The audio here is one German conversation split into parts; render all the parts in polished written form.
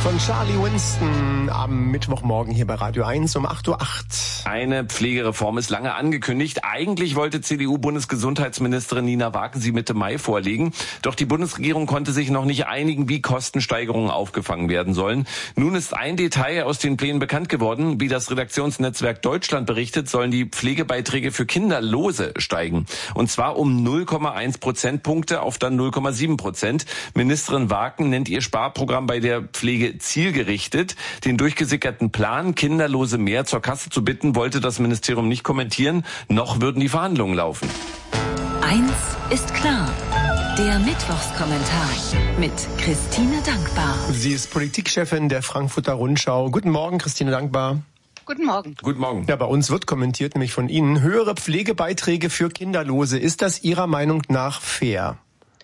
von Charlie Winston am Mittwochmorgen hier bei Radio 1 um 8:08 Uhr. Eine Pflegereform ist lange angekündigt. Eigentlich wollte CDU-Bundesgesundheitsministerin Nina Wagen sie Mitte Mai vorlegen. Doch die Bundesregierung konnte sich noch nicht einigen, wie Kostensteigerungen aufgefangen werden sollen. Nun ist ein Detail aus den Plänen bekannt geworden. Wie das Redaktionsnetzwerk Deutschland berichtet, sollen die Pflegebeiträge für Kinderlose steigen. Und zwar um 0,1 Prozentpunkte auf dann 0,7%. Ministerin Wagen nennt ihr Sparprogramm bei der Pflege zielgerichtet. Den durchgesickerten Plan, Kinderlose mehr zur Kasse zu bitten, wollte das Ministerium nicht kommentieren, noch würden die Verhandlungen laufen. Eins ist klar. Der Mittwochskommentar mit Christine Dankbar. Sie ist Politikchefin der Frankfurter Rundschau. Guten Morgen, Christine Dankbar. Guten Morgen. Guten Morgen. Ja, bei uns wird kommentiert, nämlich von Ihnen, höhere Pflegebeiträge für Kinderlose. Ist das Ihrer Meinung nach fair?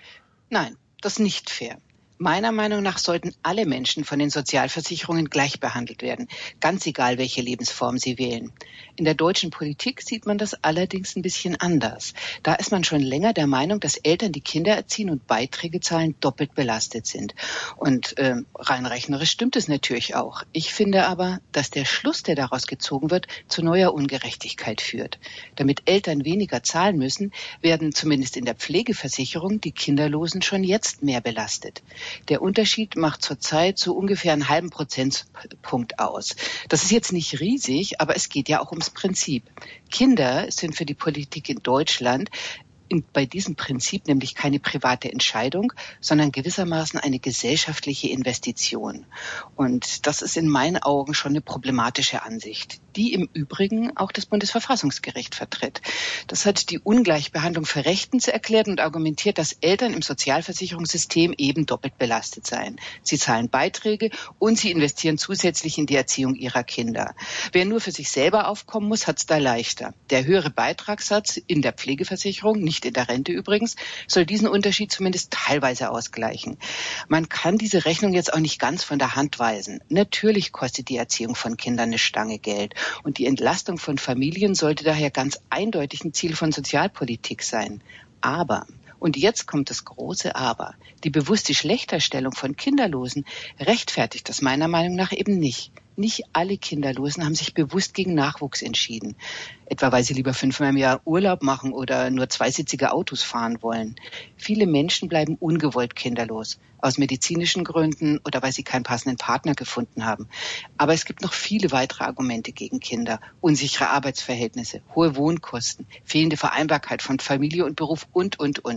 Nein, das ist nicht fair. Meiner Meinung nach sollten alle Menschen von den Sozialversicherungen gleich behandelt werden, ganz egal, welche Lebensform sie wählen. In der deutschen Politik sieht man das allerdings ein bisschen anders. Da ist man schon länger der Meinung, dass Eltern, die Kinder erziehen und Beiträge zahlen, doppelt belastet sind. Und rein rechnerisch stimmt es natürlich auch. Ich finde aber, dass der Schluss, der daraus gezogen wird, zu neuer Ungerechtigkeit führt. Damit Eltern weniger zahlen müssen, werden zumindest in der Pflegeversicherung die Kinderlosen schon jetzt mehr belastet. Der Unterschied macht zurzeit so ungefähr einen halben Prozentpunkt aus. Das ist jetzt nicht riesig, aber es geht ja auch ums Prinzip. Kinder sind für die Politik in Deutschland bei diesem Prinzip nämlich keine private Entscheidung, sondern gewissermaßen eine gesellschaftliche Investition. Und das ist in meinen Augen schon eine problematische Ansicht, die im Übrigen auch das Bundesverfassungsgericht vertritt. Das hat die Ungleichbehandlung für rechtens erklärt und argumentiert, dass Eltern im Sozialversicherungssystem eben doppelt belastet seien. Sie zahlen Beiträge und sie investieren zusätzlich in die Erziehung ihrer Kinder. Wer nur für sich selber aufkommen muss, hat es da leichter. Der höhere Beitragssatz in der Pflegeversicherung, nicht in der Rente übrigens, soll diesen Unterschied zumindest teilweise ausgleichen. Man kann diese Rechnung jetzt auch nicht ganz von der Hand weisen. Natürlich kostet die Erziehung von Kindern eine Stange Geld und die Entlastung von Familien sollte daher ganz eindeutig ein Ziel von Sozialpolitik sein. Aber, und jetzt kommt das große Aber, die bewusste Schlechterstellung von Kinderlosen rechtfertigt das meiner Meinung nach eben nicht. Nicht alle Kinderlosen haben sich bewusst gegen Nachwuchs entschieden. Etwa weil sie lieber 5-mal im Jahr Urlaub machen oder nur zweisitzige Autos fahren wollen. Viele Menschen bleiben ungewollt kinderlos. Aus medizinischen Gründen oder weil sie keinen passenden Partner gefunden haben. Aber es gibt noch viele weitere Argumente gegen Kinder. Unsichere Arbeitsverhältnisse, hohe Wohnkosten, fehlende Vereinbarkeit von Familie und Beruf und.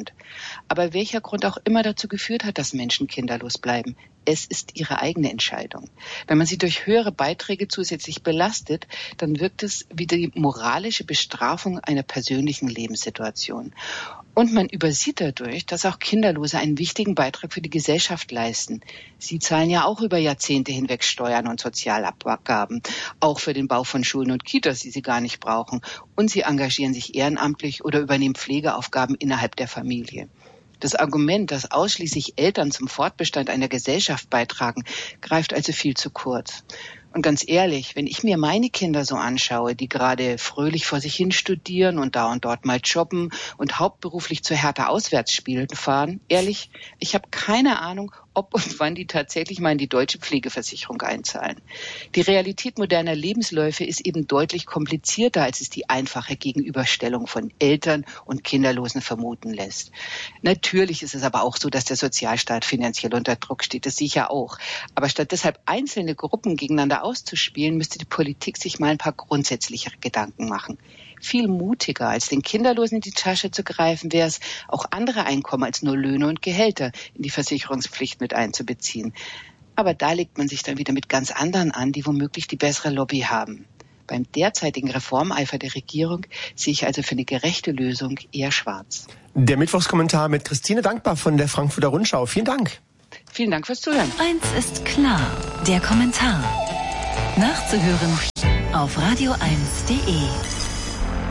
Aber welcher Grund auch immer dazu geführt hat, dass Menschen kinderlos bleiben, es ist ihre eigene Entscheidung. Wenn man sie durch höhere Beiträge zusätzlich belastet, dann wirkt es wie die moralische Bestrafung einer persönlichen Lebenssituation. Und man übersieht dadurch, dass auch Kinderlose einen wichtigen Beitrag für die Gesellschaft leisten. Sie zahlen ja auch über Jahrzehnte hinweg Steuern und Sozialabgaben, auch für den Bau von Schulen und Kitas, die sie gar nicht brauchen. Und sie engagieren sich ehrenamtlich oder übernehmen Pflegeaufgaben innerhalb der Familie. Das Argument, dass ausschließlich Eltern zum Fortbestand einer Gesellschaft beitragen, greift also viel zu kurz. Und ganz ehrlich, wenn ich mir meine Kinder so anschaue, die gerade fröhlich vor sich hin studieren und da und dort mal jobben und hauptberuflich zu Hertha Auswärtsspielen fahren, ehrlich, ich habe keine Ahnung, ob und wann die tatsächlich mal in die deutsche Pflegeversicherung einzahlen. Die Realität moderner Lebensläufe ist eben deutlich komplizierter, als es die einfache Gegenüberstellung von Eltern und Kinderlosen vermuten lässt. Natürlich ist es aber auch so, dass der Sozialstaat finanziell unter Druck steht, das sicher auch. Aber statt deshalb einzelne Gruppen gegeneinander auszuspielen, müsste die Politik sich mal ein paar grundsätzlichere Gedanken machen. Viel mutiger, als den Kinderlosen in die Tasche zu greifen, wäre es, auch andere Einkommen als nur Löhne und Gehälter in die Versicherungspflicht mit einzubeziehen. Aber da legt man sich dann wieder mit ganz anderen an, die womöglich die bessere Lobby haben. Beim derzeitigen Reformeifer der Regierung sehe ich also für eine gerechte Lösung eher schwarz. Der Mittwochskommentar mit Christine Dankbar von der Frankfurter Rundschau. Vielen Dank. Vielen Dank fürs Zuhören. Eins ist klar, der Kommentar. Nachzuhören auf radio1.de.